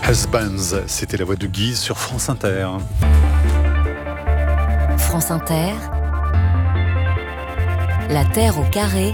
Husbands, c'était la voix de Guise sur France Inter. France Inter, la Terre au carré,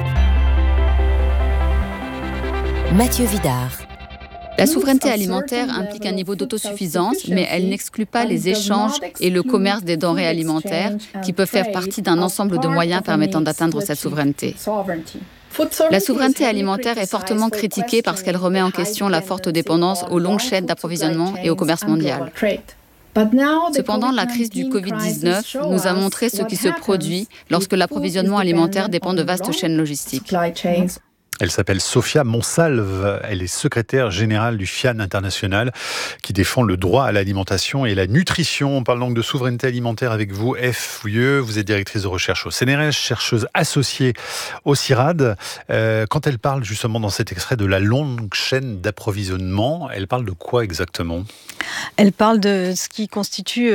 Mathieu Vidard. La souveraineté alimentaire implique un niveau d'autosuffisance, mais elle n'exclut pas les échanges et le commerce des denrées alimentaires qui peuvent faire partie d'un ensemble de moyens permettant d'atteindre cette souveraineté. La souveraineté alimentaire est fortement critiquée parce qu'elle remet en question la forte dépendance aux longues chaînes d'approvisionnement et au commerce mondial. Cependant, la crise du Covid-19 nous a montré ce qui se produit lorsque l'approvisionnement alimentaire dépend de vastes chaînes logistiques. Elle s'appelle Sophia Monsalve, elle est secrétaire générale du FIAN International qui défend le droit à l'alimentation et la nutrition. On parle donc de souveraineté alimentaire avec vous, F. Fouilleux. Vous êtes directrice de recherche au CNRS, chercheuse associée au CIRAD. Quand elle parle justement dans cet extrait de la longue chaîne d'approvisionnement, elle parle de quoi exactement ? Elle parle de ce qui constitue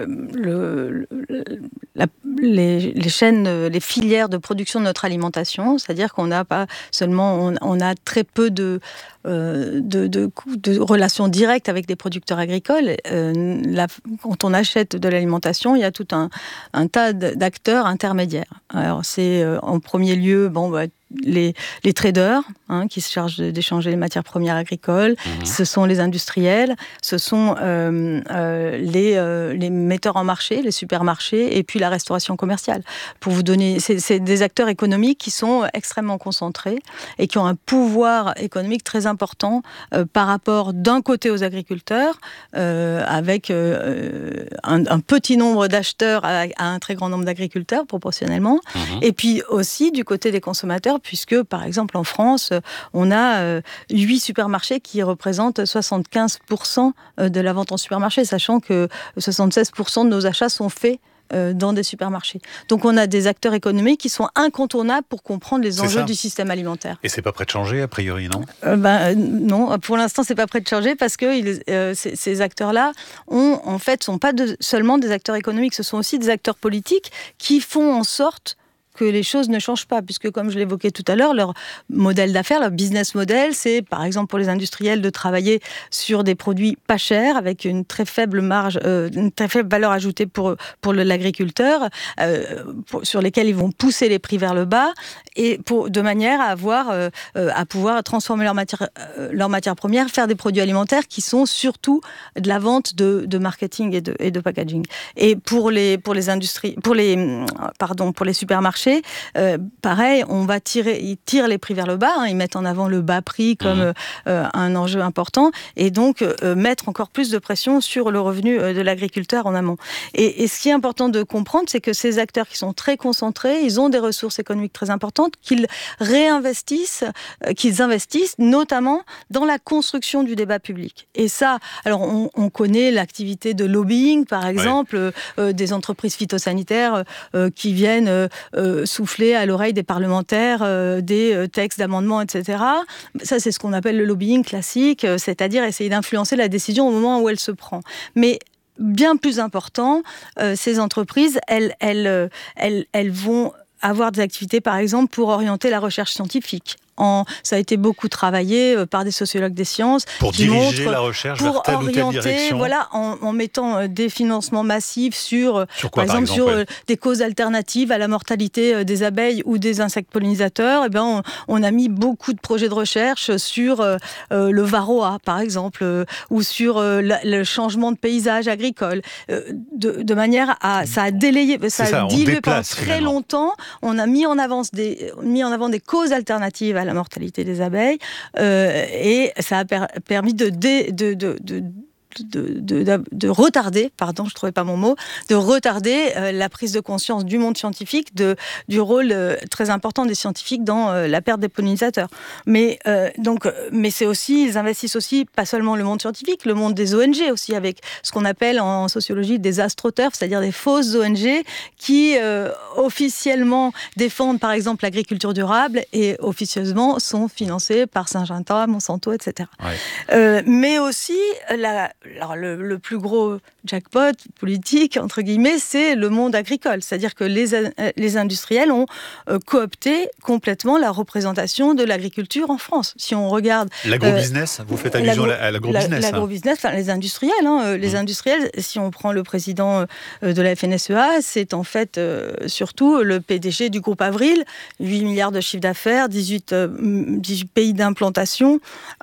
les chaînes, les filières de production de notre alimentation, c'est-à-dire qu'on n'a pas seulement, on a très peu de relations directes avec des producteurs agricoles. Quand on achète de l'alimentation, il y a tout un tas d'acteurs intermédiaires. Alors c'est en premier lieu, les traders qui se chargent d'échanger les matières premières agricoles, ce sont les industriels, ce sont les metteurs en marché, les supermarchés, et puis la restauration commerciale. Pour vous donner, c'est des acteurs économiques qui sont extrêmement concentrés et qui ont un pouvoir économique très important par rapport d'un côté aux agriculteurs, avec un petit nombre d'acheteurs à un très grand nombre d'agriculteurs proportionnellement, et puis aussi du côté des consommateurs, puisque, par exemple, en France, on a 8 supermarchés qui représentent 75% de la vente en supermarché, sachant que 76% de nos achats sont faits dans des supermarchés. Donc on a des acteurs économiques qui sont incontournables pour comprendre les enjeux du système alimentaire. Et c'est pas prêt de changer, a priori, non ? Non, pour l'instant, c'est pas prêt de changer parce que ces acteurs-là sont pas seulement des acteurs économiques, ce sont aussi des acteurs politiques qui font en sorte que les choses ne changent pas, puisque comme je l'évoquais tout à l'heure, leur modèle d'affaires, leur business model, c'est par exemple pour les industriels de travailler sur des produits pas chers, avec une très faible marge, une très faible valeur ajoutée pour l'agriculteur, sur lesquels ils vont pousser les prix vers le bas, et de manière à pouvoir transformer leur matière première, faire des produits alimentaires qui sont surtout de la vente de marketing et de packaging. Et pour les supermarchés, pareil, ils tirent les prix vers le bas, ils mettent en avant le bas prix comme un enjeu important, et donc mettre encore plus de pression sur le revenu de l'agriculteur en amont. Et ce qui est important de comprendre, c'est que ces acteurs qui sont très concentrés, ils ont des ressources économiques très importantes, qu'ils investissent notamment dans la construction du débat public. Et ça, alors on connaît l'activité de lobbying, par exemple, des entreprises phytosanitaires qui viennent souffler à l'oreille des parlementaires des textes d'amendements, etc. Ça, c'est ce qu'on appelle le lobbying classique, c'est-à-dire essayer d'influencer la décision au moment où elle se prend. Mais bien plus important, ces entreprises, elles vont avoir des activités, par exemple, pour orienter la recherche scientifique. Ça a été beaucoup travaillé par des sociologues des sciences pour diriger la recherche vers telle ou telle direction. Voilà, en mettant des financements massifs sur quoi, par exemple, sur des causes alternatives à la mortalité des abeilles ou des insectes pollinisateurs. On a mis beaucoup de projets de recherche sur le varroa, par exemple, ou sur le changement de paysage agricole, de manière à ça a délayé, ça a dilué pendant très longtemps. On a mis en avant des causes alternatives à la mortalité des abeilles, et ça a permis de retarder, pardon, je trouvais pas mon mot, de retarder la prise de conscience du monde scientifique du rôle très important des scientifiques dans la perte des pollinisateurs. Mais c'est aussi, ils investissent aussi pas seulement le monde scientifique, le monde des ONG aussi, avec ce qu'on appelle en sociologie des astroturfs, c'est-à-dire des fausses ONG qui officiellement défendent par exemple l'agriculture durable et officieusement sont financées par Syngenta, Monsanto, etc. Ouais. Mais aussi alors le plus gros jackpot politique, entre guillemets, c'est le monde agricole. C'est-à-dire que les industriels ont coopté complètement la représentation de l'agriculture en France. Si on regarde... L'agrobusiness, vous faites allusion à l'agrobusiness. L'agrobusiness, enfin les industriels. Les industriels, si on prend le président de la FNSEA, c'est en fait surtout le PDG du groupe Avril, 8 milliards de chiffre d'affaires, 18 pays d'implantation.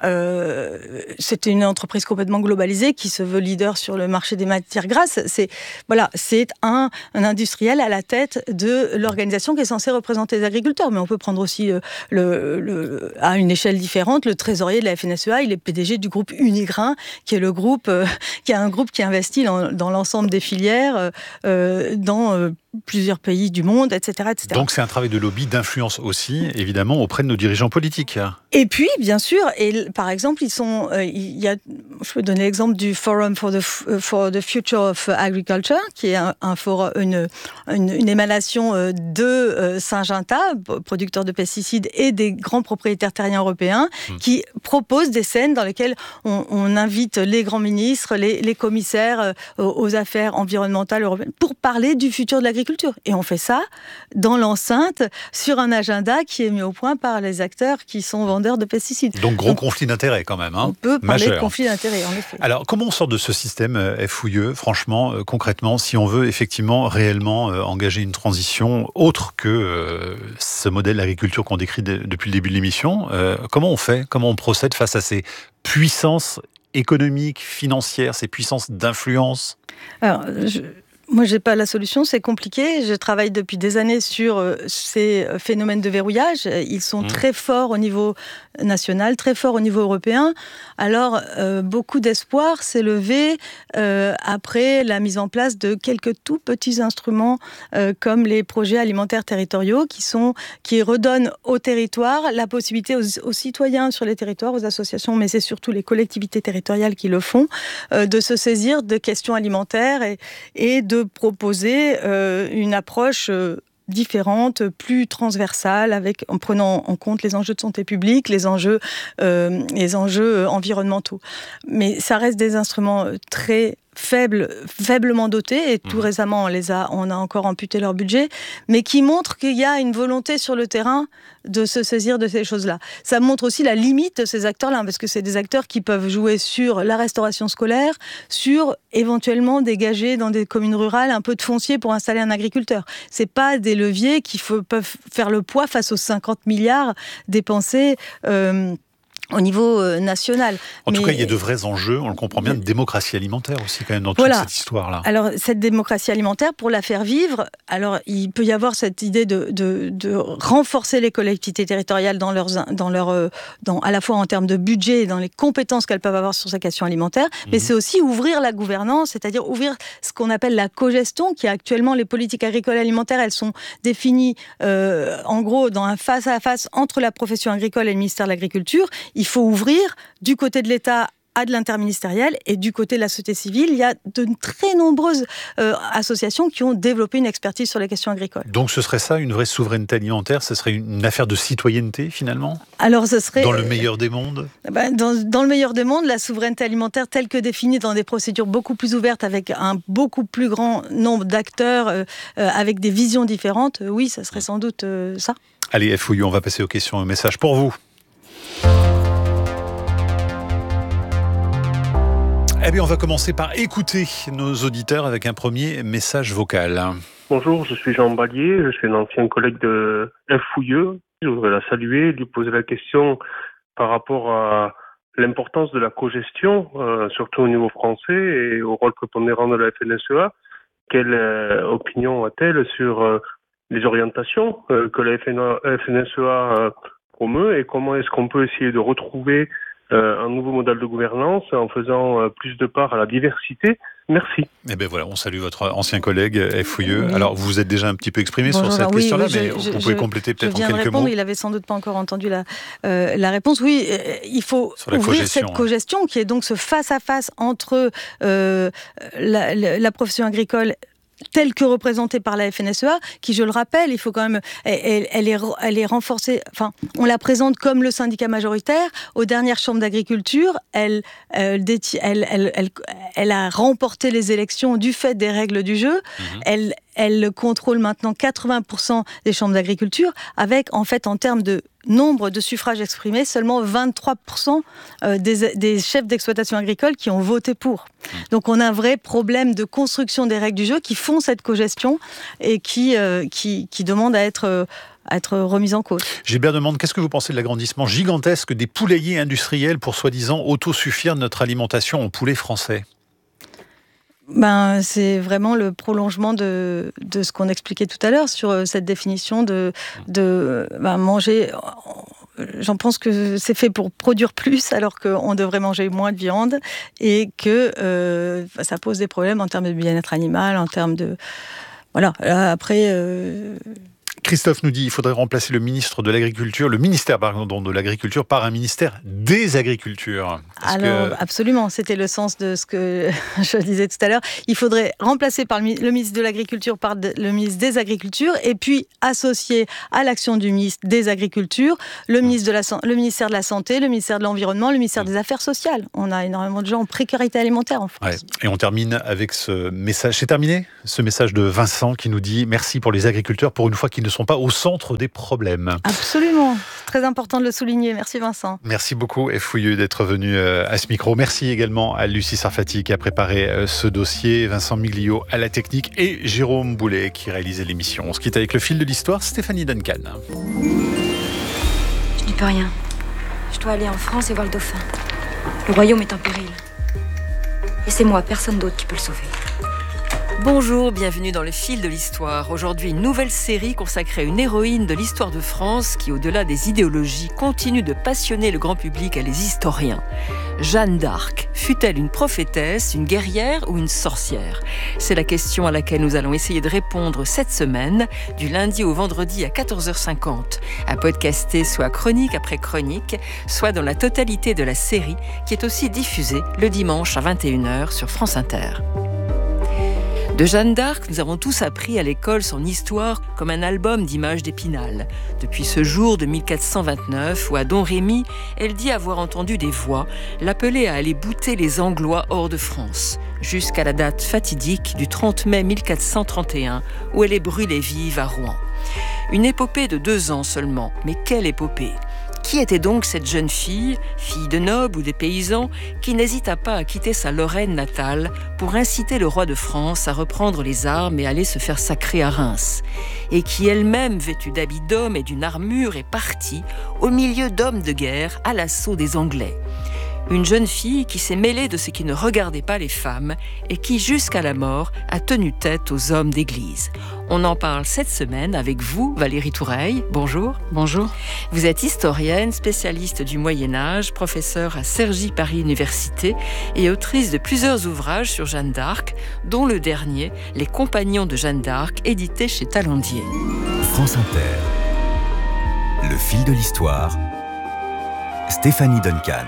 C'est une entreprise complètement globalisée qui se veut leader sur le marché des matières grasses. C'est un industriel à la tête de l'organisation qui est censée représenter les agriculteurs. Mais on peut prendre aussi à une échelle différente le trésorier de la FNSEA. Il est PDG du groupe Unigrain, qui est qui est un groupe qui investit dans l'ensemble des filières dans plusieurs pays du monde, etc., etc. Donc c'est un travail de lobby, d'influence aussi, évidemment, auprès de nos dirigeants politiques. Et puis, bien sûr, par exemple, je peux donner l'exemple du Forum for the Future of Agriculture, qui est une émanation de Syngenta, producteur de pesticides, et des grands propriétaires terriens européens, qui proposent des scènes dans lesquelles on invite les grands ministres, les commissaires aux affaires environnementales européennes, pour parler du futur de l'agriculture. Et on fait ça dans l'enceinte, sur un agenda qui est mis au point par les acteurs qui sont vendeurs de pesticides. Donc gros conflit d'intérêts quand même. On peut parler de conflit d'intérêts, en effet. Alors comment on sort de ce système fouilleux, franchement, concrètement, si on veut effectivement réellement engager une transition autre que ce modèle d'agriculture qu'on décrit depuis le début de l'émission, comment on fait ? Comment on procède face à ces puissances économiques, financières, ces puissances d'influence ? Alors, moi, je n'ai pas la solution, c'est compliqué. Je travaille depuis des années sur ces phénomènes de verrouillage. Ils sont très forts au niveau national, très forts au niveau européen. Alors, beaucoup d'espoir s'est levé après la mise en place de quelques tout petits instruments comme les projets alimentaires territoriaux qui redonnent aux territoires la possibilité aux citoyens sur les territoires, aux associations, mais c'est surtout les collectivités territoriales qui le font, de se saisir de questions alimentaires et de proposer une approche différente, plus transversale, en prenant en compte les enjeux de santé publique, les enjeux environnementaux. Mais ça reste des instruments très faiblement dotés, et tout récemment on a encore amputé leur budget, mais qui montrent qu'il y a une volonté sur le terrain de se saisir de ces choses-là. Ça montre aussi la limite de ces acteurs-là, parce que c'est des acteurs qui peuvent jouer sur la restauration scolaire, sur éventuellement dégager dans des communes rurales un peu de foncier pour installer un agriculteur. C'est pas des leviers qui peuvent faire le poids face aux 50 milliards dépensés au niveau national. En tout cas, il y a de vrais enjeux, on le comprend bien, de démocratie alimentaire aussi quand même dans toute cette histoire-là. Alors, cette démocratie alimentaire, pour la faire vivre, alors il peut y avoir cette idée de renforcer les collectivités territoriales à la fois en termes de budget et dans les compétences qu'elles peuvent avoir sur ces questions alimentaires, mais c'est aussi ouvrir la gouvernance, c'est-à-dire ouvrir ce qu'on appelle la cogestion, qui actuellement, les politiques agricoles et alimentaires, elles sont définies en gros dans un face-à-face entre la profession agricole et le ministère de l'Agriculture. Il faut ouvrir du côté de l'État à de l'interministériel, et du côté de la société civile, il y a de très nombreuses associations qui ont développé une expertise sur les questions agricoles. Donc ce serait ça, une vraie souveraineté alimentaire ? Ce serait une affaire de citoyenneté finalement ? Alors ce serait... Dans le meilleur des mondes ? Dans le meilleur des mondes, la souveraineté alimentaire telle que définie dans des procédures beaucoup plus ouvertes, avec un beaucoup plus grand nombre d'acteurs, avec des visions différentes, oui, ça serait sans doute ça. Allez, FOU, on va passer aux questions, aux messages pour vous. Eh bien, on va commencer par écouter nos auditeurs avec un premier message vocal. Bonjour, je suis Jean Ballier, je suis un ancien collègue de FOUE. Je voudrais la saluer, lui poser la question par rapport à l'importance de la cogestion, surtout au niveau français, et au rôle prépondérant de la FNSEA. Quelle opinion a-t-elle sur les orientations que la FNSEA promeut, et comment est-ce qu'on peut essayer de retrouver un nouveau modèle de gouvernance en faisant plus de part à la diversité. Merci. Eh bien voilà, on salue votre ancien collègue FOUE. Oui. Alors, vous vous êtes déjà un petit peu exprimé sur cette question-là, mais vous pouvez compléter peut-être en quelques mots. Il avait sans doute pas encore entendu la réponse. Oui, il faut ouvrir cette cogestion, qui est donc ce face-à-face entre la profession agricole telle que représentée par la FNSEA, qui, je le rappelle, il faut quand même, elle est renforcée. Enfin, on la présente comme le syndicat majoritaire. Aux dernières chambres d'agriculture, elle a remporté les élections du fait des règles du jeu. Elle contrôle maintenant 80% des chambres d'agriculture, avec, en fait, en termes de nombre de suffrages exprimés, seulement 23% des chefs d'exploitation agricole qui ont voté pour. Donc on a un vrai problème de construction des règles du jeu qui font cette cogestion et qui demandent à être remise en cause. Gilbert demande, qu'est-ce que vous pensez de l'agrandissement gigantesque des poulaillers industriels pour soi-disant autosuffire notre alimentation en poulet français ? C'est vraiment le prolongement de ce qu'on expliquait tout à l'heure sur cette définition de manger. J'en pense que c'est fait pour produire plus alors qu'on devrait manger moins de viande et que ça pose des problèmes en termes de bien-être animal, en termes de... Voilà, après... Christophe nous dit qu'il faudrait remplacer le ministère de l'Agriculture par un ministère des Agricultures. Absolument, c'était le sens de ce que je disais tout à l'heure. Il faudrait remplacer par le ministre de l'Agriculture par le ministre des Agricultures et puis associer à l'action du ministre des Agricultures le ministère de la Santé, le ministère de l'Environnement, le ministère des Affaires sociales. On a énormément de gens en précarité alimentaire en France. Ouais. Et on termine avec ce message. C'est terminé ? Ce message de Vincent qui nous dit « Merci pour les agriculteurs, pour une fois qu'ils ne sont pas au centre des problèmes ». Absolument, très important de le souligner. Merci Vincent. Merci beaucoup F. Fouilleux d'être venu à ce micro. Merci également à Lucie Sarfati qui a préparé ce dossier, Vincent Miglio à la technique et Jérôme Boulet qui réalisait l'émission. On se quitte avec le fil de l'histoire, Stéphanie Duncan. Je n'y peux rien. Je dois aller en France et voir le dauphin. Le royaume est en péril. Et c'est moi, personne d'autre qui peut le sauver. Bonjour, bienvenue dans le fil de l'histoire. Aujourd'hui, une nouvelle série consacrée à une héroïne de l'histoire de France qui, au-delà des idéologies, continue de passionner le grand public et les historiens. Jeanne d'Arc, fut-elle une prophétesse, une guerrière ou une sorcière ? C'est la question à laquelle nous allons essayer de répondre cette semaine, du lundi au vendredi à 14h50. À podcaster soit chronique après chronique, soit dans la totalité de la série qui est aussi diffusée le dimanche à 21h sur France Inter. De Jeanne d'Arc, nous avons tous appris à l'école son histoire comme un album d'images d'Épinal. Depuis ce jour de 1429 où à Don Rémy, elle dit avoir entendu des voix l'appeler à aller bouter les Anglois hors de France, jusqu'à la date fatidique du 30 mai 1431 où elle est brûlée vive à Rouen. Une épopée de 2 ans seulement, mais quelle épopée ! Qui était donc cette jeune fille de nobles ou des paysans, qui n'hésita pas à quitter sa Lorraine natale pour inciter le roi de France à reprendre les armes et aller se faire sacrer à Reims, et qui elle-même, vêtue d'habits d'homme et d'une armure, est partie, au milieu d'hommes de guerre, à l'assaut des Anglais. Une jeune fille qui s'est mêlée de ce qui ne regardait pas les femmes et qui, jusqu'à la mort, a tenu tête aux hommes d'église. On en parle cette semaine avec vous, Valérie Toureille. Bonjour. Bonjour. Vous êtes historienne, spécialiste du Moyen-Âge, professeure à Cergy Paris Université et autrice de plusieurs ouvrages sur Jeanne d'Arc, dont le dernier, Les Compagnons de Jeanne d'Arc, édité chez Talandier. France Inter. Le fil de l'histoire. Stéphanie Duncan.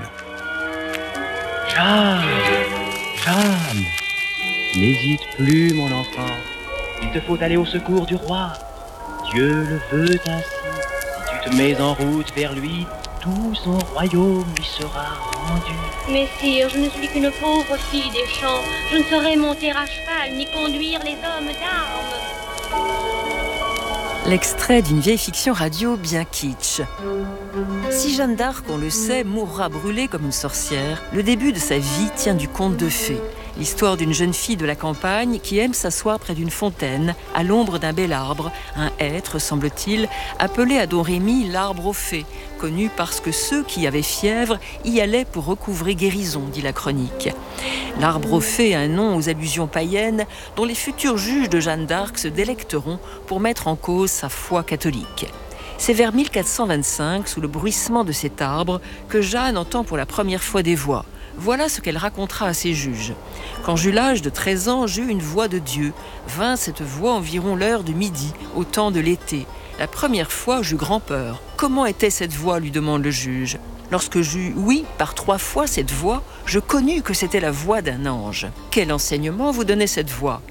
Jeanne, n'hésite plus, mon enfant. Il te faut aller au secours du roi. Dieu le veut ainsi. Si tu te mets en route vers lui, tout son royaume lui sera rendu. Mais sire, je ne suis qu'une pauvre fille des champs. Je ne saurais monter à cheval ni conduire les hommes d'armes. L'extrait d'une vieille fiction radio bien kitsch. Si Jeanne d'Arc, on le sait, mourra brûlée comme une sorcière, le début de sa vie tient du conte de fées. L'histoire d'une jeune fille de la campagne qui aime s'asseoir près d'une fontaine, à l'ombre d'un bel arbre, un hêtre, semble-t-il, appelé à Don Rémy l'arbre aux fées, connu parce que ceux qui avaient fièvre y allaient pour recouvrer guérison, dit la chronique. L'arbre aux fées, un nom aux allusions païennes, dont les futurs juges de Jeanne d'Arc se délecteront pour mettre en cause sa foi catholique. C'est vers 1425, sous le bruissement de cet arbre, que Jeanne entend pour la première fois des voix. Voilà ce qu'elle racontera à ses juges. Quand j'eus l'âge de 13 ans, j'eus une voix de Dieu. Vint cette voix environ l'heure de midi, au temps de l'été. La première fois, j'eus grand peur. Comment était cette voix, lui demande le juge. Lorsque j'eus oui par 3 fois cette voix, je connus que c'était la voix d'un ange. Quel enseignement vous donnait cette voix ?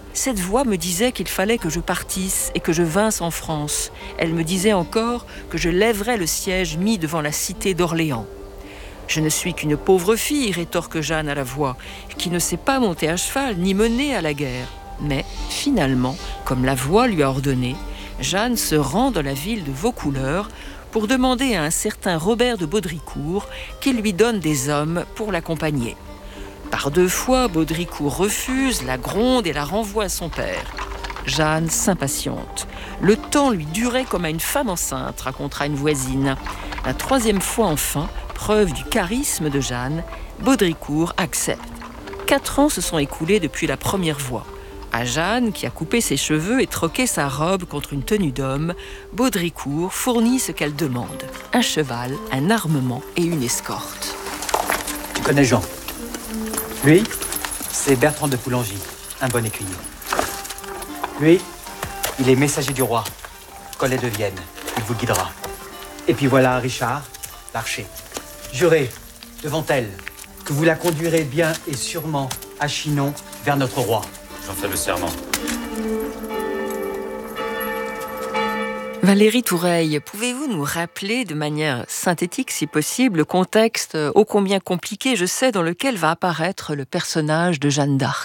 Cette voix me disait qu'il fallait que je partisse et que je vinsse en France. Elle me disait encore que je lèverais le siège mis devant la cité d'Orléans. Je ne suis qu'une pauvre fille, rétorque Jeanne à la voix, qui ne sait pas monter à cheval ni mener à la guerre. Mais finalement, comme la voix lui a ordonné, Jeanne se rend dans la ville de Vaucouleurs pour demander à un certain Robert de Baudricourt qu'il lui donne des hommes pour l'accompagner. Par 2 fois, Baudricourt refuse, la gronde et la renvoie à son père. Jeanne s'impatiente. Le temps lui durait comme à une femme enceinte, racontera une voisine. La 3e fois enfin, preuve du charisme de Jeanne, Baudricourt accepte. 4 ans se sont écoulés depuis la première voix. À Jeanne, qui a coupé ses cheveux et troqué sa robe contre une tenue d'homme, Baudricourt fournit ce qu'elle demande. Un cheval, un armement et une escorte. Tu connais Jean? Lui, c'est Bertrand de Poulengy, un bon écuyer. Lui, il est messager du roi, Collet de Vienne. Il vous guidera. Et puis voilà Richard, l'archer. Jurez, devant elle, que vous la conduirez bien et sûrement à Chinon vers notre roi. J'en fais le serment. Valérie Toureille, pouvez-vous nous rappeler de manière synthétique, si possible, le contexte ô combien compliqué, je sais, dans lequel va apparaître le personnage de Jeanne d'Arc ?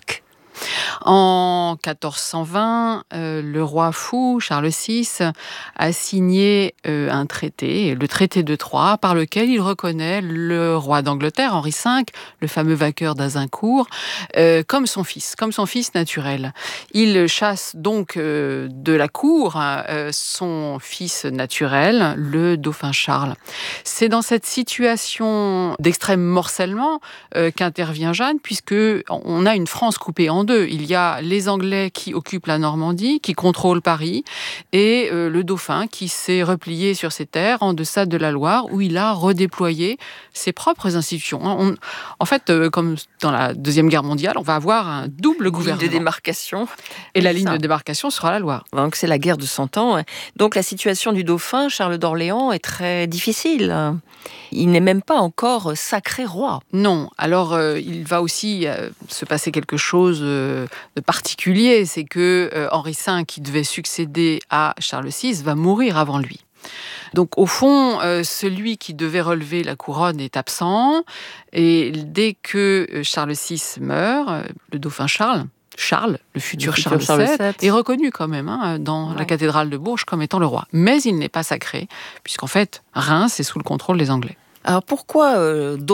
En 1420, le roi fou, Charles VI, a signé un traité, le traité de Troyes, par lequel il reconnaît le roi d'Angleterre, Henri V, le fameux vainqueur d'Azincourt, comme son fils naturel. Il chasse donc de la cour son fils naturel, le dauphin Charles. C'est dans cette situation d'extrême morcellement qu'intervient Jeanne, puisque on a une France coupée en deux. Il y a les Anglais qui occupent la Normandie, qui contrôlent Paris, et le dauphin qui s'est replié sur ses terres en deçà de la Loire, où il a redéployé ses propres institutions. En fait, comme dans la Deuxième Guerre mondiale, on va avoir un double gouvernement. Ligne de démarcation. Et la ligne de démarcation sera la Loire. Donc c'est la guerre de 100 ans. Donc la situation du dauphin, Charles d'Orléans, est très difficile. Il n'est même pas encore sacré roi. Non. Alors, il va aussi se passer quelque chose de particulier. C'est que Henri V, qui devait succéder à Charles VI, va mourir avant lui. Donc, au fond, celui qui devait relever la couronne est absent. Et dès que Charles VI meurt, le dauphin Charles, le futur Charles VII, est reconnu quand même dans la cathédrale de Bourges comme étant le roi. Mais il n'est pas sacré, puisqu'en fait, Reims est sous le contrôle des Anglais. Alors pourquoi Domrémy ?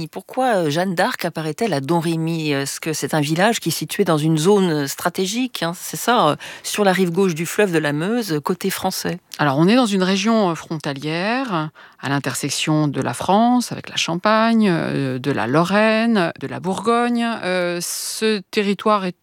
Pourquoi Jeanne d'Arc apparaît-elle à Domrémy ? Est-ce que c'est un village qui est situé dans une zone stratégique, c'est ça, sur la rive gauche du fleuve de la Meuse, côté français ? Alors on est dans une région frontalière, à l'intersection de la France, avec la Champagne, de la Lorraine, de la Bourgogne. Ce territoire est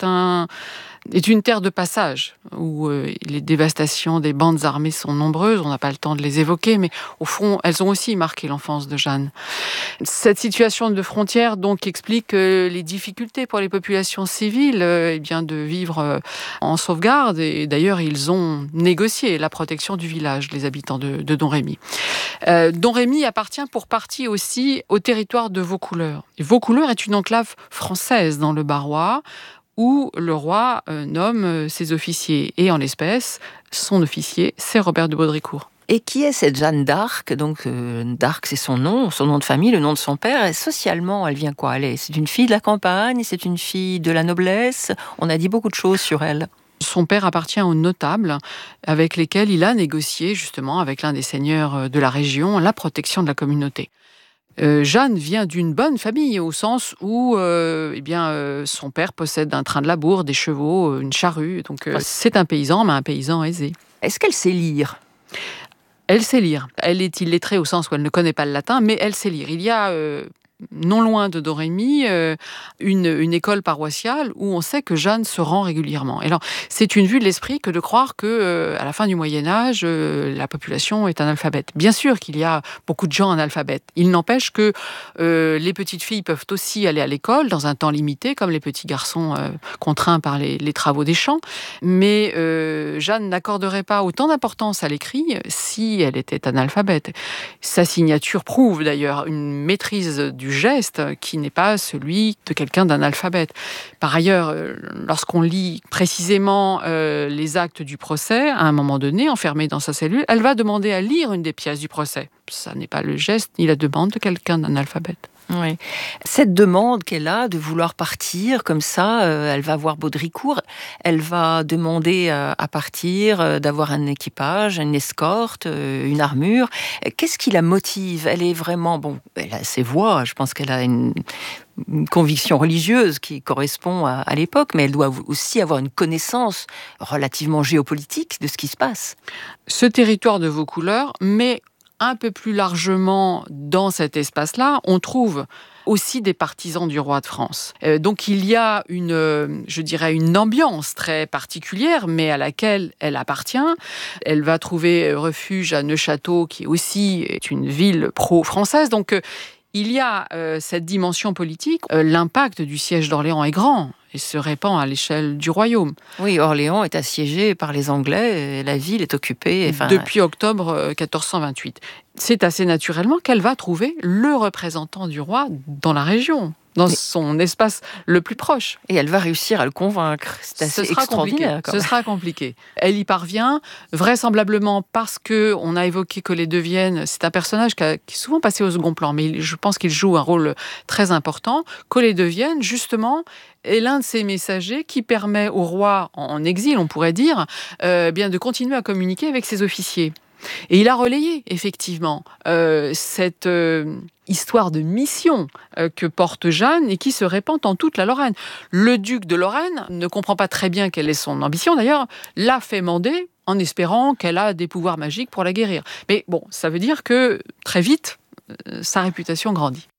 une terre de passage, où les dévastations des bandes armées sont nombreuses. On n'a pas le temps de les évoquer, mais au fond, elles ont aussi marqué l'enfance de Jeanne. Cette situation de frontière donc explique les difficultés pour les populations civiles de vivre en sauvegarde. Et d'ailleurs, ils ont négocié la protection du village, les habitants de Domrémy. Domrémy appartient pour partie aussi au territoire de Vaucouleurs. Et Vaucouleurs est une enclave française dans le Barrois, où le roi nomme ses officiers. Et en l'espèce, son officier, c'est Robert de Baudricourt. Et qui est cette Jeanne d'Arc ? Donc, d'Arc, c'est son nom de famille, le nom de son père. Et socialement, elle vient quoi ? C'est une fille de la campagne, c'est une fille de la noblesse. On a dit beaucoup de choses sur elle. Son père appartient aux notables avec lesquels il a négocié, justement, avec l'un des seigneurs de la région, la protection de la communauté. Jeanne vient d'une bonne famille, au sens où son père possède un train de labour, des chevaux, une charrue. Donc c'est un paysan, mais un paysan aisé. Est-ce qu'elle sait lire ? Elle sait lire. Elle est illettrée au sens où elle ne connaît pas le latin, mais elle sait lire. Il y a non loin de Domrémy, une école paroissiale où on sait que Jeanne se rend régulièrement. Et alors, c'est une vue de l'esprit que de croire que à la fin du Moyen-Âge, la population est analphabète. Bien sûr qu'il y a beaucoup de gens analphabètes. Il n'empêche que les petites filles peuvent aussi aller à l'école dans un temps limité, comme les petits garçons contraints par les travaux des champs. Mais Jeanne n'accorderait pas autant d'importance à l'écrit si elle était analphabète. Sa signature prouve d'ailleurs une maîtrise du du geste qui n'est pas celui de quelqu'un d'analphabète. Par ailleurs, lorsqu'on lit précisément les actes du procès, à un moment donné, enfermée dans sa cellule, elle va demander à lire une des pièces du procès. Ça n'est pas le geste ni la demande de quelqu'un d'analphabète. Oui. Cette demande qu'elle a de vouloir partir comme ça, elle va voir Baudricourt, elle va demander à partir, d'avoir un équipage, une escorte, une armure. Qu'est-ce qui la motive ? Elle est vraiment, elle a ses voix, je pense qu'elle a une conviction religieuse qui correspond à l'époque, mais elle doit aussi avoir une connaissance relativement géopolitique de ce qui se passe. Ce territoire de Vaucouleurs, mais un peu plus largement dans cet espace-là, on trouve aussi des partisans du roi de France. Donc il y a une ambiance très particulière, mais à laquelle elle appartient. Elle va trouver refuge à Neufchâteau, qui aussi est une ville pro-française. Donc il y a cette dimension politique. L'impact du siège d'Orléans est grand et se répand à l'échelle du royaume. Oui, Orléans est assiégée par les Anglais et la ville est occupée. Depuis octobre 1428. C'est assez naturellement qu'elle va trouver le représentant du roi dans la région, dans son espace le plus proche. Et elle va réussir à le convaincre. C'est assez extraordinaire. Ce sera compliqué. Elle y parvient, vraisemblablement parce qu'on a évoqué Collet de Vienne. C'est un personnage qui est souvent passé au second plan, mais je pense qu'il joue un rôle très important. Collet de Vienne, justement, est l'un de ces messagers qui permet au roi, en exil, on pourrait dire, de continuer à communiquer avec ses officiers. Et il a relayé, effectivement, cette histoire de mission que porte Jeanne et qui se répand en toute la Lorraine. Le duc de Lorraine ne comprend pas très bien quelle est son ambition, d'ailleurs, l'a fait mander en espérant qu'elle a des pouvoirs magiques pour la guérir. Mais ça veut dire que, très vite, sa réputation grandit.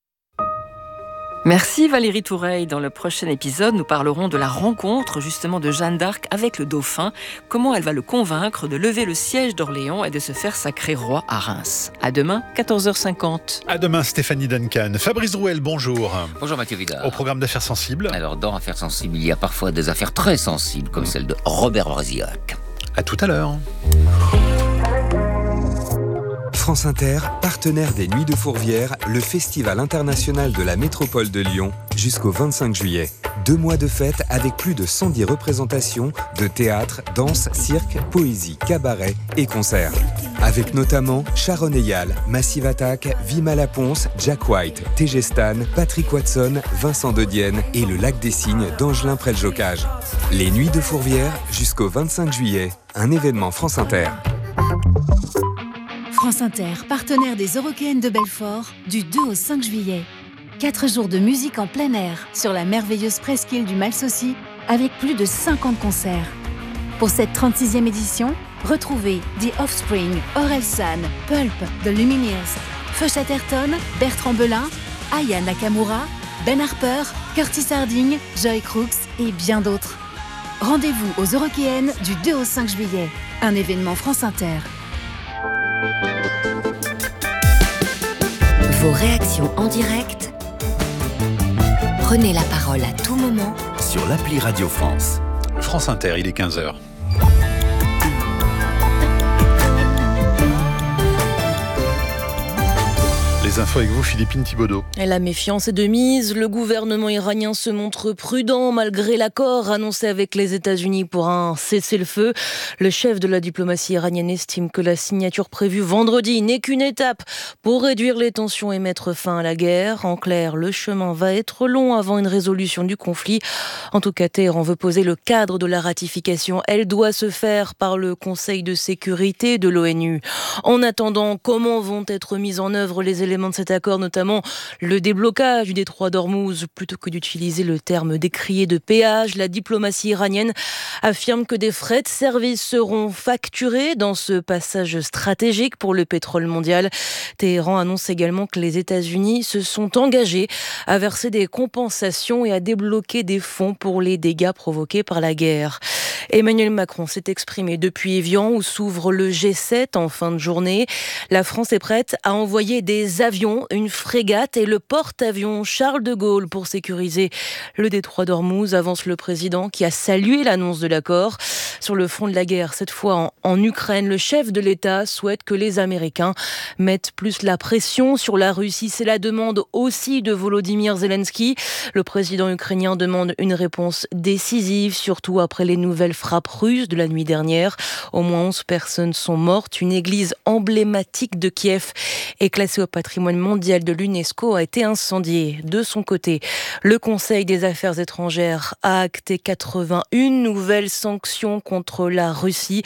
Merci Valérie Toureille. Dans le prochain épisode, nous parlerons de la rencontre justement de Jeanne d'Arc avec le dauphin, comment elle va le convaincre de lever le siège d'Orléans et de se faire sacrer roi à Reims. À demain, 14h50. À demain, Stéphanie Duncan. Fabrice Drouel, bonjour. Bonjour Mathieu Vidard. Au programme d'affaires sensibles. Alors, dans Affaires sensibles, il y a parfois des affaires très sensibles, comme celle de Robert Brasillac. À tout à l'heure. France Inter, partenaire des Nuits de Fourvière, le festival international de la métropole de Lyon, jusqu'au 25 juillet. 2 mois de fête avec plus de 110 représentations de théâtre, danse, cirque, poésie, cabaret et concerts. Avec notamment Sharon Eyal, Massive Attack, Vima Laponce, Jack White, TG Stan, Patrick Watson, Vincent de Dienne et le Lac des Cygnes d'Angelin Près-le-Jocage. Les Nuits de Fourvière jusqu'au 25 juillet, un événement France Inter. France Inter, partenaire des Eurockéennes de Belfort, du 2 au 5 juillet. 4 jours de musique en plein air sur la merveilleuse presqu'île du Malsaucy, avec plus de 50 concerts. Pour cette 36e édition, retrouvez The Offspring, Orelsan, Pulp, The Lumineers, Feu Chatterton, Bertrand Belin, Aya Nakamura, Ben Harper, Curtis Harding, Joy Crooks et bien d'autres. Rendez-vous aux Eurockéennes du 2 au 5 juillet, un événement France Inter. Vos réactions en direct, prenez la parole à tout moment sur l'appli Radio France. France Inter, il est 15h. Les infos avec vous, Philippine Thibaudeau. La méfiance est de mise. Le gouvernement iranien se montre prudent malgré l'accord annoncé avec les États-Unis pour un cessez-le-feu. Le chef de la diplomatie iranienne estime que la signature prévue vendredi n'est qu'une étape pour réduire les tensions et mettre fin à la guerre. En clair, le chemin va être long avant une résolution du conflit. En tout cas, Téhéran veut poser le cadre de la ratification. Elle doit se faire par le Conseil de sécurité de l'ONU. En attendant, comment vont être mises en œuvre les éléments de cet accord, notamment le déblocage du détroit d'Ormuz, plutôt que d'utiliser le terme décrié de péage. La diplomatie iranienne affirme que des frais de service seront facturés dans ce passage stratégique pour le pétrole mondial. Téhéran annonce également que les États-Unis se sont engagés à verser des compensations et à débloquer des fonds pour les dégâts provoqués par la guerre. Emmanuel Macron s'est exprimé depuis Évian où s'ouvre le G7 en fin de journée. La France est prête à envoyer des avions, une frégate et le porte-avions Charles de Gaulle pour sécuriser le détroit d'Ormuz, avance le président qui a salué l'annonce de l'accord. Sur le front de la guerre, cette fois en Ukraine, le chef de l'État souhaite que les Américains mettent plus la pression sur la Russie. C'est la demande aussi de Volodymyr Zelensky. Le président ukrainien demande une réponse décisive, surtout après les nouvelles frappes russes de la nuit dernière. Au moins 11 personnes sont mortes. Une église emblématique de Kiev est classée au patrimoine mondial de l'UNESCO, a été incendiée. De son côté, le Conseil des Affaires étrangères a acté 81 nouvelles sanctions contre la Russie.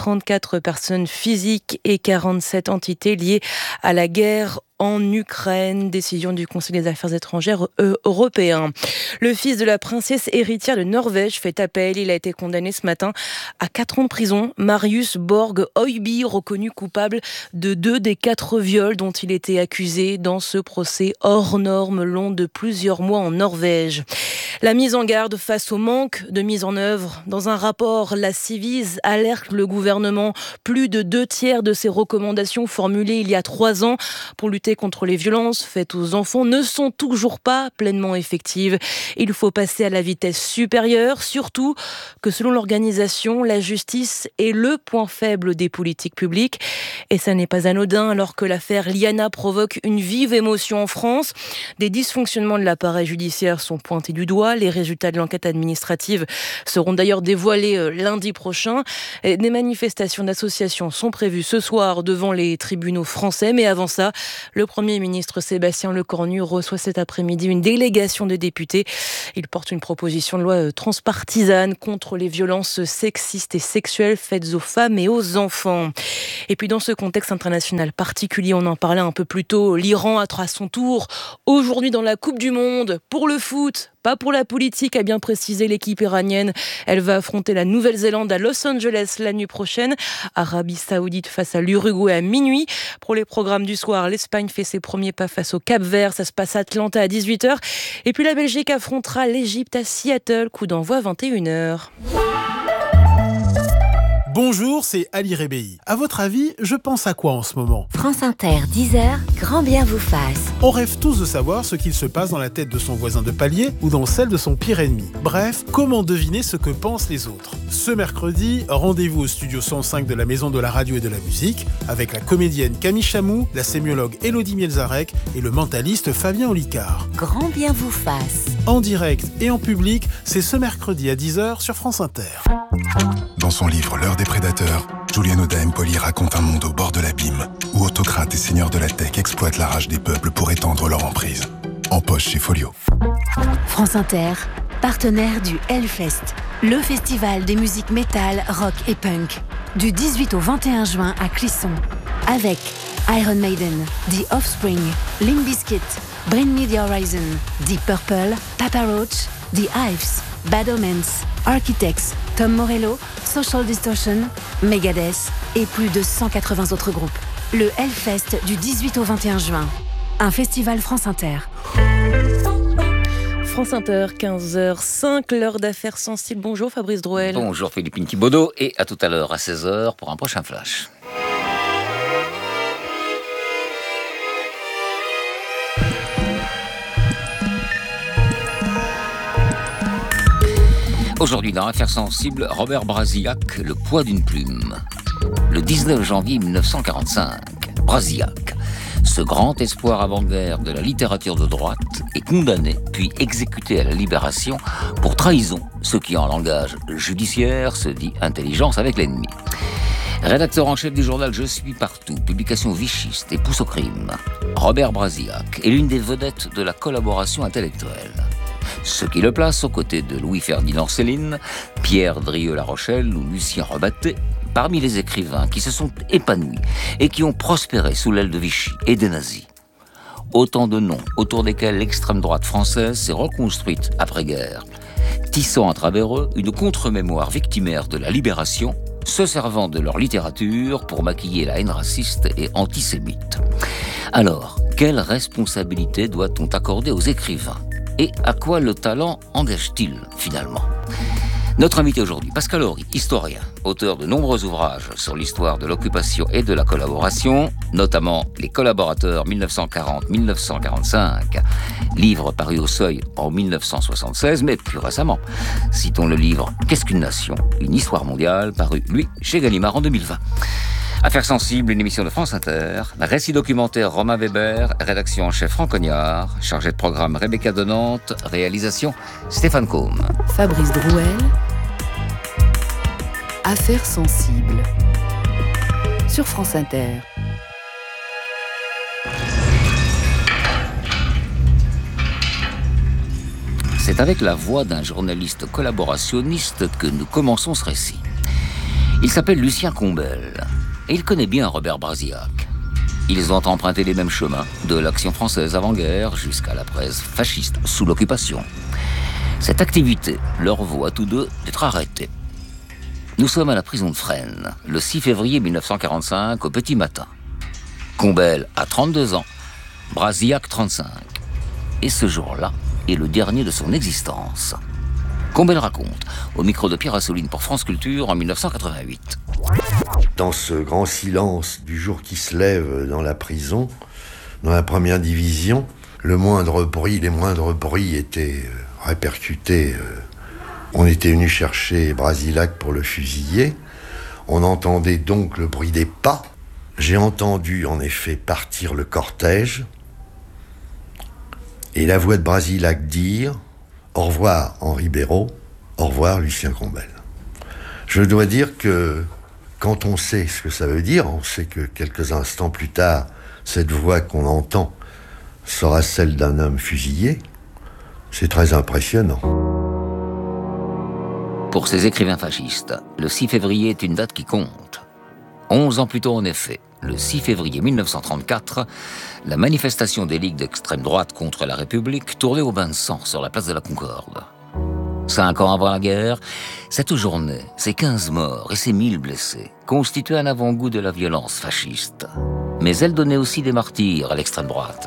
34 personnes physiques et 47 entités liées à la guerre en Ukraine, décision du Conseil des Affaires étrangères européen. Le fils de la princesse héritière de Norvège fait appel. Il a été condamné ce matin à 4 ans de prison. Marius Borg Øiby, reconnu coupable de 2 des 4 viols dont il était accusé dans ce procès hors norme long de plusieurs mois en Norvège. La mise en garde face au manque de mise en œuvre. Dans un rapport, la Civis alerte le gouvernement. Plus de 2/3 de ses recommandations formulées il y a 3 ans pour lutter contre les violences faites aux enfants ne sont toujours pas pleinement effectives. Il faut passer à la vitesse supérieure, surtout que selon l'organisation, la justice est le point faible des politiques publiques. Et ça n'est pas anodin alors que l'affaire Liana provoque une vive émotion en France. Des dysfonctionnements de l'appareil judiciaire sont pointés du doigt. Les résultats de l'enquête administrative seront d'ailleurs dévoilés lundi prochain. Et des manifestations d'associations sont prévues ce soir devant les tribunaux français. Mais avant ça, le Premier ministre Sébastien Lecornu reçoit cet après-midi une délégation de députés. Il porte une proposition de loi transpartisane contre les violences sexistes et sexuelles faites aux femmes et aux enfants. Et puis dans ce contexte international particulier, on en parlait un peu plus tôt, l'Iran a à son tour aujourd'hui dans la Coupe du Monde pour le foot. Pas pour la politique, a bien précisé l'équipe iranienne. Elle va affronter la Nouvelle-Zélande à Los Angeles la nuit prochaine. Arabie Saoudite face à l'Uruguay à minuit. Pour les programmes du soir, l'Espagne fait ses premiers pas face au Cap-Vert. Ça se passe à Atlanta à 18h. Et puis la Belgique affrontera l'Égypte à Seattle. Coup d'envoi 21h. Bonjour, c'est Ali Rebéi. À votre avis, je pense à quoi en ce moment ? France Inter, 10h, grand bien vous fasse. On rêve tous de savoir ce qu'il se passe dans la tête de son voisin de palier ou dans celle de son pire ennemi. Bref, comment deviner ce que pensent les autres ? Ce mercredi, rendez-vous au studio 105 de la Maison de la Radio et de la Musique avec la comédienne Camille Chamou, la sémiologue Élodie Mielzarek et le mentaliste Fabien Olicard. Grand bien vous fasse. En direct et en public, c'est ce mercredi à 10h sur France Inter. Dans son livre L'heure des prédateurs, Julian Oda-Empoli raconte un monde au bord de l'abîme où autocrates et seigneurs de la tech exploitent la rage des peuples pour étendre leur emprise. En poche chez Folio. France Inter, partenaire du Hellfest, le festival des musiques métal, rock et punk, du 18 au 21 juin à Clisson, avec Iron Maiden, The Offspring, Limp Bizkit, Bring Me the Horizon, Deep Purple, Papa Roach, The Hives, Bad Omens, Architects, Tom Morello, Social Distortion, Megadeth et plus de 180 autres groupes. Le Hellfest du 18 au 21 juin. Un festival France Inter. France Inter, 15h05, l'heure d'affaires sensibles. Bonjour Fabrice Drouel. Bonjour Philippine Thibaudot et à tout à l'heure à 16h pour un prochain flash. Aujourd'hui, dans Affaires sensibles, Robert Brasillac, le poids d'une plume. Le 19 janvier 1945, Brasillac, ce grand espoir avant-guerre de la littérature de droite, est condamné puis exécuté à la Libération pour trahison, ce qui en langage judiciaire se dit intelligence avec l'ennemi. Rédacteur en chef du journal Je suis partout, publication vichiste et pousse au crime, Robert Brasillac est l'une des vedettes de la collaboration intellectuelle. Ce qui le place aux côtés de Louis-Ferdinand Céline, Pierre Drieux-La Rochelle ou Lucien Rebatté, parmi les écrivains qui se sont épanouis et qui ont prospéré sous l'aile de Vichy et des nazis. Autant de noms autour desquels l'extrême droite française s'est reconstruite après-guerre, tissant à travers eux une contre-mémoire victimaire de la libération, se servant de leur littérature pour maquiller la haine raciste et antisémite. Alors, quelle responsabilité doit-on accorder aux écrivains ? Et à quoi le talent engage-t-il, finalement ? Notre invité aujourd'hui, Pascal Horry, historien, auteur de nombreux ouvrages sur l'histoire de l'occupation et de la collaboration, notamment Les collaborateurs 1940-1945, livre paru au Seuil en 1976, mais plus récemment, citons le livre Qu'est-ce qu'une nation ? Une histoire mondiale, paru, lui, chez Gallimard en 2020. Affaires sensibles, une émission de France Inter, récit documentaire Romain Weber, rédaction en chef Franck Cognard, chargé de programme Rebecca Donante, réalisation Stéphane Combe. Fabrice Drouel, Affaires sensibles, sur France Inter. C'est avec la voix d'un journaliste collaborationniste que nous commençons ce récit. Il s'appelle Lucien Combel. Et il connaît bien Robert Brasillac. Ils ont emprunté les mêmes chemins, de l'action française avant-guerre jusqu'à la presse fasciste sous l'occupation. Cette activité leur vaut à tous deux d'être arrêtés. Nous sommes à la prison de Fresnes, le 6 février 1945, au petit matin. Combel a 32 ans, Brasillac 35. Et ce jour-là est le dernier de son existence. Combel raconte, au micro de Pierre Assouline pour France Culture en 1988. Dans ce grand silence du jour qui se lève dans la prison, dans la première division, les moindres bruits étaient répercutés. On était venu chercher Brasillac pour le fusiller. On entendait donc le bruit des pas. J'ai entendu en effet partir le cortège et la voix de Brasillac dire « Au revoir Henri Béraud, au revoir Lucien Combel ». Je dois dire que quand on sait ce que ça veut dire, on sait que quelques instants plus tard, cette voix qu'on entend sera celle d'un homme fusillé. C'est très impressionnant. Pour ces écrivains fascistes, le 6 février est une date qui compte. 11 ans plus tôt, en effet, le 6 février 1934, la manifestation des ligues d'extrême droite contre la République tournait au bain de sang sur la place de la Concorde. 5 ans avant la guerre, cette journée, ces 15 morts et ces 1000 blessés constituaient un avant-goût de la violence fasciste. Mais elle donnait aussi des martyrs à l'extrême droite.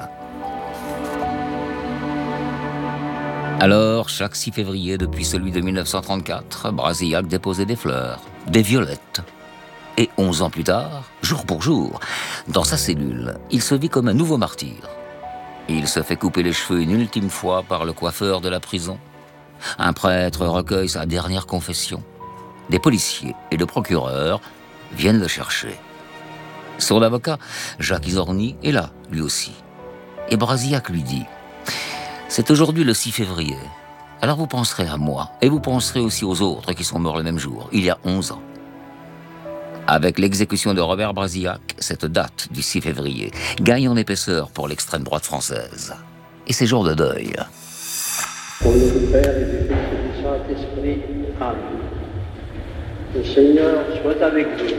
Alors, chaque 6 février, depuis celui de 1934, Brasillac déposait des fleurs, des violettes. Et 11 ans plus tard, jour pour jour, dans sa cellule, il se vit comme un nouveau martyr. Il se fait couper les cheveux une ultime fois par le coiffeur de la prison. Un prêtre recueille sa dernière confession. Des policiers et le procureur viennent le chercher. Son avocat, Jacques Isorni, est là, lui aussi. Et Brasillac lui dit « C'est aujourd'hui le 6 février. Alors vous penserez à moi, et vous penserez aussi aux autres qui sont morts le même jour, il y a 11 ans. » Avec l'exécution de Robert Brasillac, cette date du 6 février gagne en épaisseur pour l'extrême droite française. Et c'est jour de deuil. Au nom du Père et du Fils et du Saint-Esprit, Amen. Le Seigneur soit avec vous.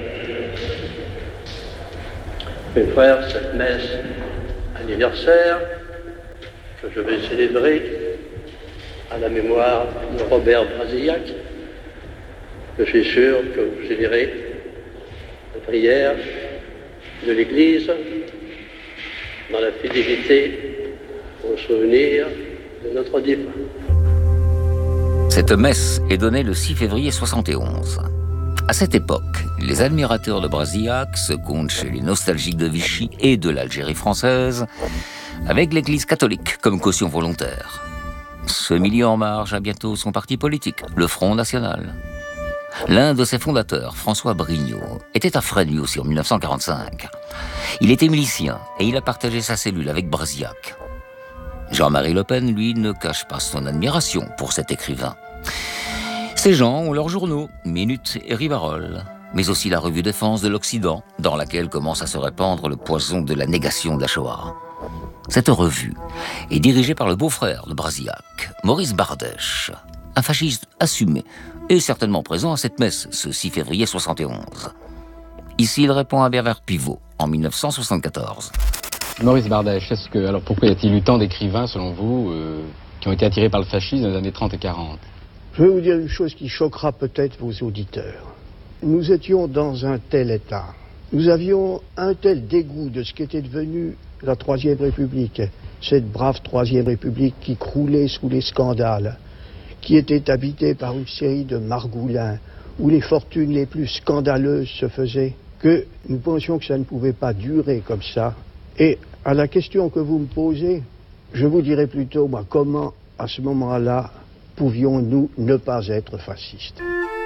Mes frères, cette messe anniversaire que je vais célébrer à la mémoire de Robert Brasillac, je suis sûr que vous élirez la prière de l'Église dans la fidélité au souvenir de notre défunt. Cette messe est donnée le 6 février 71. À cette époque, les admirateurs de Brasillac se comptent chez les nostalgiques de Vichy et de l'Algérie française, avec l'Église catholique comme caution volontaire. Ce milieu en marge a bientôt son parti politique, le Front National. L'un de ses fondateurs, François Brignot, était à Fresnes lui aussi en 1945. Il était milicien et il a partagé sa cellule avec Brasillac. Jean-Marie Le Pen, lui, ne cache pas son admiration pour cet écrivain. Ces gens ont leurs journaux, Minute et Rivarol, mais aussi la revue Défense de l'Occident, dans laquelle commence à se répandre le poison de la négation de la Shoah. Cette revue est dirigée par le beau-frère de Brasillac, Maurice Bardèche, un fasciste assumé et certainement présent à cette messe ce 6 février 71. Ici, il répond à Bernard Pivot en 1974. Maurice Bardèche, alors pourquoi y a-t-il eu tant d'écrivains, selon vous, qui ont été attirés par le fascisme dans les années 30 et 40 ? Je vais vous dire une chose qui choquera peut-être vos auditeurs. Nous étions dans un tel état, nous avions un tel dégoût de ce qu'était devenu la Troisième République, cette brave Troisième République qui croulait sous les scandales, qui était habité par une série de margoulins, où les fortunes les plus scandaleuses se faisaient, que nous pensions que ça ne pouvait pas durer comme ça. Et à la question que vous me posez, je vous dirais plutôt, moi, comment, à ce moment-là, pouvions-nous ne pas être fascistes?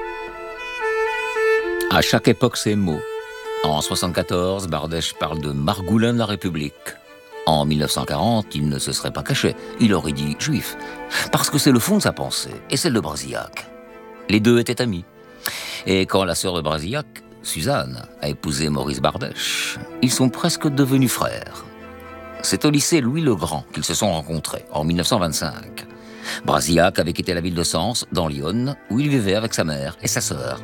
À chaque époque, ces mots. En 1974, Bardèche parle de margoulin de la République. En 1940, il ne se serait pas caché. Il aurait dit juif. Parce que c'est le fond de sa pensée, et celle de Brasillac. Les deux étaient amis. Et quand la sœur de Brasillac, Suzanne, a épousé Maurice Bardèche, ils sont presque devenus frères. C'est au lycée Louis-le-Grand qu'ils se sont rencontrés, en 1925. Brasillac avait quitté la ville de Sens, dans l'Yonne, où il vivait avec sa mère et sa sœur.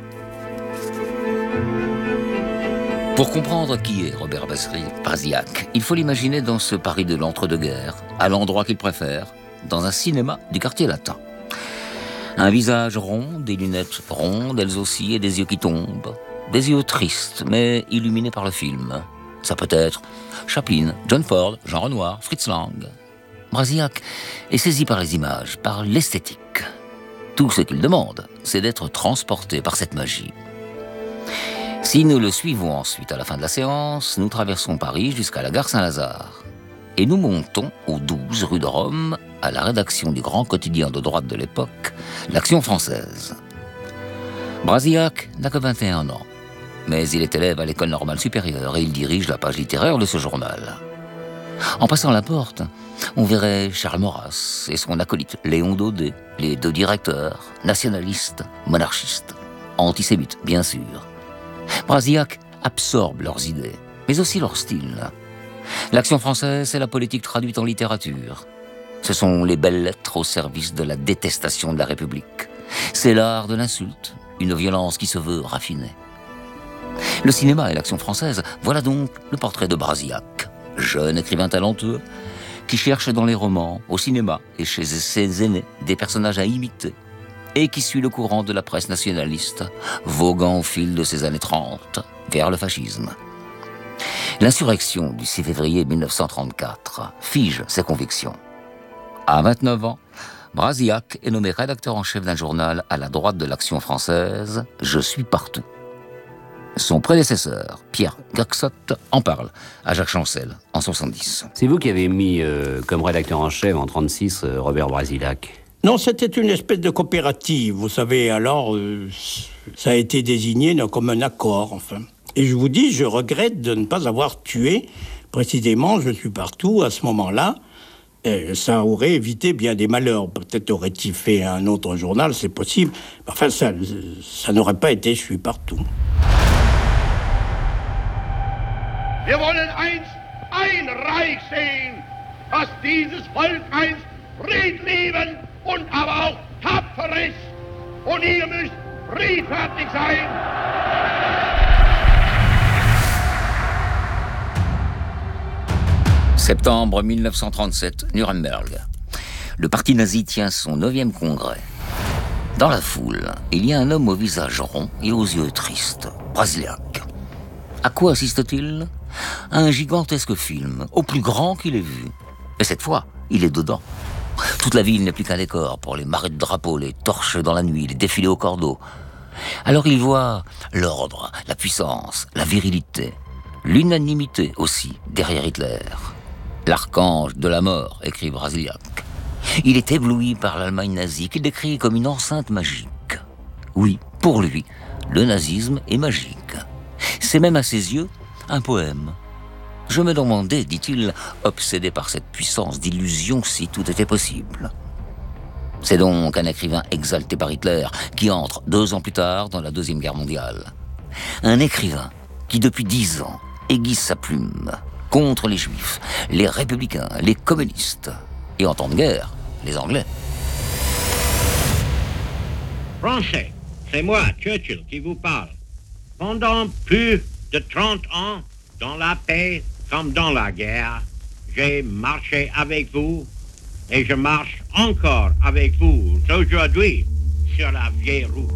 Pour comprendre qui est Robert Brasillac, il faut l'imaginer dans ce Paris de l'entre-deux-guerres, à l'endroit qu'il préfère, dans un cinéma du quartier latin. Un visage rond, des lunettes rondes, elles aussi, et des yeux qui tombent. Des yeux tristes, mais illuminés par le film. Ça peut être Chaplin, John Ford, Jean Renoir, Fritz Lang. Brasillac est saisi par les images, par l'esthétique. Tout ce qu'il demande, c'est d'être transporté par cette magie. Si nous le suivons ensuite à la fin de la séance, nous traversons Paris jusqu'à la gare Saint-Lazare. Et nous montons au 12 rue de Rome, à la rédaction du grand quotidien de droite de l'époque, l'Action française. Brasillac n'a que 21 ans, mais il est élève à l'école normale supérieure et il dirige la page littéraire de ce journal. En passant la porte, on verrait Charles Maurras et son acolyte Léon Daudet, les deux directeurs, nationalistes, monarchistes, antisémites bien sûr. Brasillac absorbe leurs idées, mais aussi leur style. L'Action française, c'est la politique traduite en littérature. Ce sont les belles lettres au service de la détestation de la République. C'est l'art de l'insulte, une violence qui se veut raffinée. Le cinéma et l'Action française, voilà donc le portrait de Brasillac, jeune écrivain talentueux, qui cherche dans les romans, au cinéma et chez ses aînés des personnages à imiter, et qui suit le courant de la presse nationaliste, voguant au fil de ces années 30 vers le fascisme. L'insurrection du 6 février 1934 fige ses convictions. À 29 ans, Brasillac est nommé rédacteur en chef d'un journal à la droite de l'Action française, Je suis partout. Son prédécesseur, Pierre Gaxot, en parle à Jacques Chancel en 70. C'est vous qui avez mis comme rédacteur en chef en 36 Robert Brasillac? Non, c'était une espèce de coopérative, vous savez, alors ça a été désigné comme un accord, enfin. Et je vous dis, je regrette de ne pas avoir tué, précisément, Je suis partout, à ce moment-là. Ça aurait évité bien des malheurs. Peut-être aurait-il fait un autre journal, c'est possible. Enfin, ça n'aurait pas été Je suis partout. Wir wollen ein Reich sehen, dass dieses Volk einst friedliebend und aber auch tapfer ist. Und ihr müsst friedfertig sein. Septembre 1937, Nuremberg. Le parti nazi tient son 9e congrès. Dans la foule, il y a un homme au visage rond et aux yeux tristes, Brasillac. À quoi assiste-t-il ? À un gigantesque film, au plus grand qu'il ait vu. Et cette fois, il est dedans. Toute la ville n'est plus qu'un décor pour les marées de drapeaux, les torches dans la nuit, les défilés au cordeau. Alors il voit l'ordre, la puissance, la virilité, l'unanimité aussi derrière Hitler. L'archange de la mort, écrit Brasillac. Il est ébloui par l'Allemagne nazie qu'il décrit comme une enceinte magique. Oui, pour lui, le nazisme est magique. C'est même à ses yeux un poème. Je me demandais, dit-il, obsédé par cette puissance d'illusion, si tout était possible. C'est donc un écrivain exalté par Hitler qui entre 2 ans plus tard dans la Deuxième Guerre mondiale. Un écrivain qui, depuis 10 ans, aiguise sa plume contre les Juifs, les républicains, les communistes et en temps de guerre, les Anglais. Français, c'est moi, Churchill, qui vous parle. Pendant plus de 30 ans, dans la paix comme dans la guerre, j'ai marché avec vous et je marche encore avec vous aujourd'hui sur la vieille route.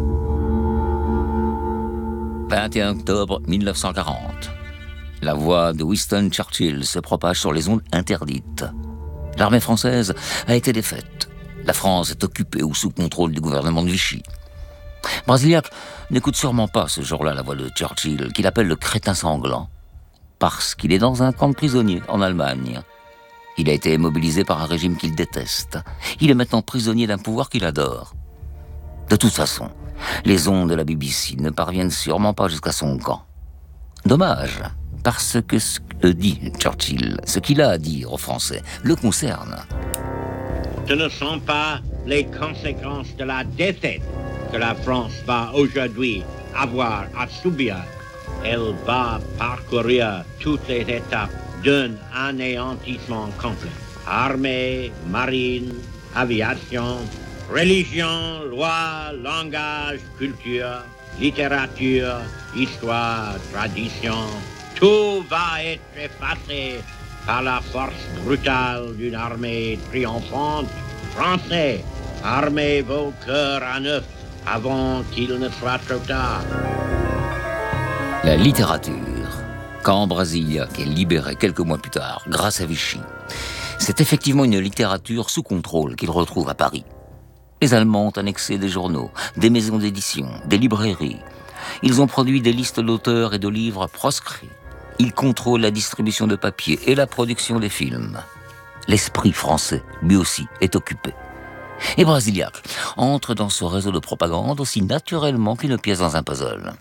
21 octobre 1940. La voix de Winston Churchill se propage sur les ondes interdites. L'armée française a été défaite. La France est occupée ou sous contrôle du gouvernement de Vichy. Brasillach n'écoute sûrement pas ce jour-là la voix de Churchill, qu'il appelle le crétin sanglant, parce qu'il est dans un camp de prisonniers en Allemagne. Il a été immobilisé par un régime qu'il déteste. Il est maintenant prisonnier d'un pouvoir qu'il adore. De toute façon, les ondes de la BBC ne parviennent sûrement pas jusqu'à son camp. Dommage, parce que ce que dit Churchill, ce qu'il a à dire aux Français, le concerne. Ce ne sont pas les conséquences de la défaite que la France va aujourd'hui avoir à subir. Elle va parcourir toutes les étapes d'un anéantissement complet. Armée, marine, aviation, religion, loi, langage, culture, littérature, histoire, tradition, tout va être effacé par la force brutale d'une armée triomphante. Français, armez vos cœurs à neuf avant qu'il ne soit trop tard. La littérature, quand Brasillach est libéré quelques mois plus tard, grâce à Vichy, c'est effectivement une littérature sous contrôle qu'il retrouve à Paris. Les Allemands ont annexé des journaux, des maisons d'édition, des librairies. Ils ont produit des listes d'auteurs et de livres proscrits. Ils contrôlent la distribution de papier et la production des films. L'esprit français, lui aussi, est occupé. Et Brasillach entre dans ce réseau de propagande aussi naturellement qu'une pièce dans un puzzle.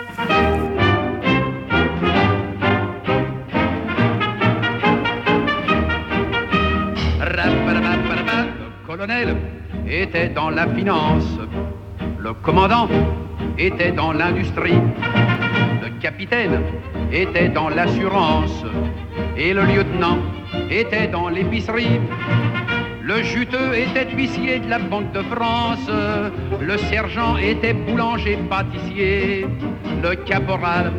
Le colonel était dans la finance, le commandant était dans l'industrie, le capitaine était dans l'assurance et le lieutenant était dans l'épicerie. Le juteux était huissier de la Banque de France, le sergent était boulanger-pâtissier, le caporal